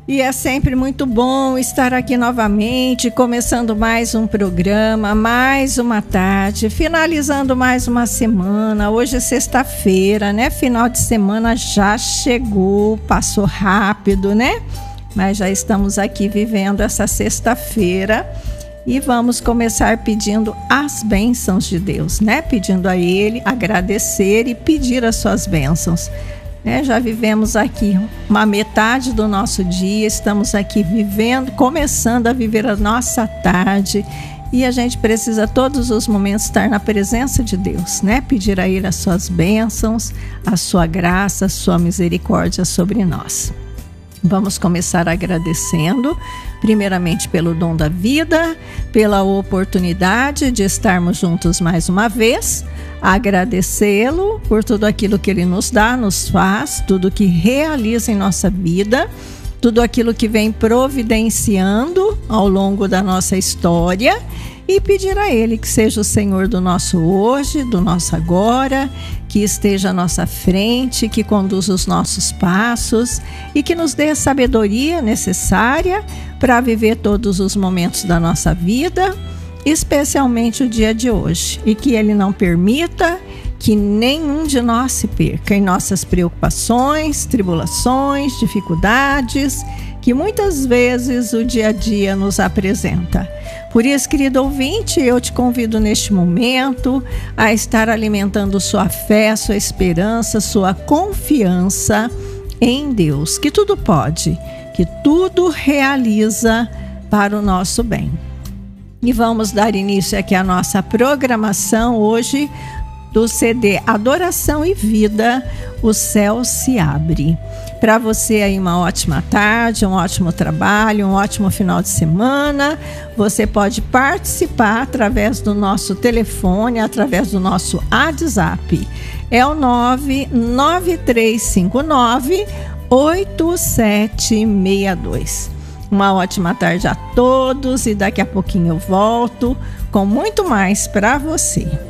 E é sempre muito bom estar aqui novamente, começando mais um programa, mais uma tarde, finalizando mais uma semana. Hoje é sexta-feira, né? Final de semana já chegou, passou rápido, né? Mas já estamos aqui vivendo essa sexta-feira e vamos começar pedindo as bênçãos de Deus, né? Pedindo a Ele, agradecer e pedir as suas bênçãos. Já vivemos aqui uma metade do nosso dia, estamos aqui vivendo, começando a viver a nossa tarde e a gente precisa todos os momentos estar na presença de Deus, né? Pedir a Ele as suas bênçãos, a sua graça, a sua misericórdia sobre nós. Vamos começar agradecendo, primeiramente pelo dom da vida, pela oportunidade de estarmos juntos mais uma vez, agradecê-lo por tudo aquilo que Ele nos dá, nos faz, tudo que realiza em nossa vida, tudo aquilo que vem providenciando ao longo da nossa história e pedir a Ele que seja o Senhor do nosso hoje, do nosso agora, que esteja à nossa frente, que conduza os nossos passos e que nos dê a sabedoria necessária para viver todos os momentos da nossa vida, especialmente o dia de hoje, e que Ele não permita que nenhum de nós se perca em nossas preocupações, tribulações, dificuldades, que muitas vezes o dia a dia nos apresenta. Por isso, querido ouvinte, eu te convido neste momento a estar alimentando sua fé, sua esperança, sua confiança em Deus, que tudo pode, que tudo realiza para o nosso bem. E vamos dar início aqui à nossa programação hoje do CD Adoração e Vida, O Céu se Abre. Para você aí uma ótima tarde, um ótimo trabalho, um ótimo final de semana. Você pode participar através do nosso telefone, através do nosso WhatsApp. É o 99359-8762. Uma ótima tarde a todos e daqui a pouquinho eu volto com muito mais para você.